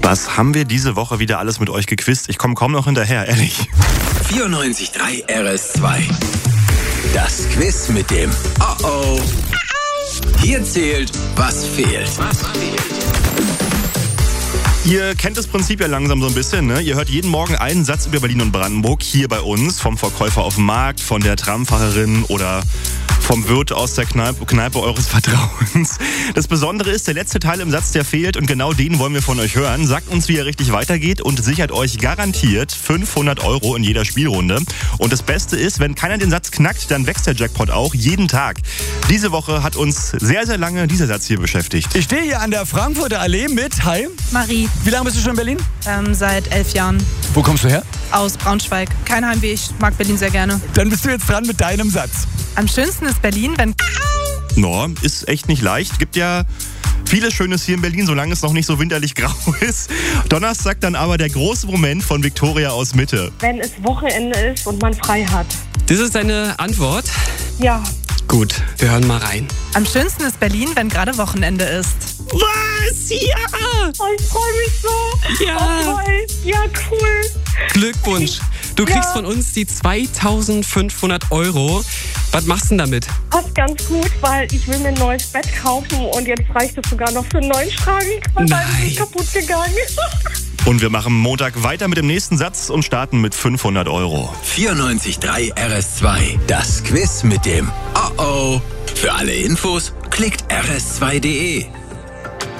Was haben wir diese Woche wieder alles mit euch gequizt? Ich komme kaum noch hinterher, ehrlich. 94.3 RS2. Das Quiz mit dem Oh-Oh. Hier zählt, was fehlt. Ihr kennt das Prinzip ja langsam so ein bisschen, ne? Ihr hört jeden Morgen einen Satz über Berlin und Brandenburg hier bei uns, vom Verkäufer auf dem Markt, von der Tramfahrerin oder vom Wirt aus der Kneipe eures Vertrauens. Das Besondere ist, der letzte Teil im Satz, der fehlt, und genau den wollen wir von euch hören. Sagt uns, wie er richtig weitergeht und sichert euch garantiert 500 € in jeder Spielrunde. Und das Beste ist, wenn keiner den Satz knackt, dann wächst der Jackpot auch jeden Tag. Diese Woche hat uns sehr, sehr lange dieser Satz hier beschäftigt. Ich stehe hier an der Frankfurter Allee mit, hi, Marie, wie lange bist du schon in Berlin? seit 11 Jahren. Wo kommst du her? Aus Braunschweig. Kein Heimweh, ich mag Berlin sehr gerne. Dann bist du jetzt dran mit deinem Satz. Am schönsten ist Berlin, wenn... No, ist echt nicht leicht. Gibt ja vieles Schönes hier in Berlin, solange es noch nicht so winterlich grau ist. Donnerstag dann aber der große Moment von Victoria aus Mitte. Wenn es Wochenende ist und man frei hat. Das ist deine Antwort? Ja. Gut, wir hören mal rein. Am schönsten ist Berlin, wenn gerade Wochenende ist. Was? Ja! Oh, ich freue mich so. Ja. Oh, toll. Ja, cool. Glückwunsch. Du kriegst Ja. von uns die 2.500 €. Was machst du denn damit? Passt ganz gut, weil ich will mir ein neues Bett kaufen und jetzt reicht es sogar noch für einen neuen Schrank, weil Nein. mein ist kaputt gegangen. Und wir machen Montag weiter mit dem nächsten Satz und starten mit 500 €. 94.3 RS2. Das Quiz mit dem Oh-Oh. Für alle Infos klickt rs2.de.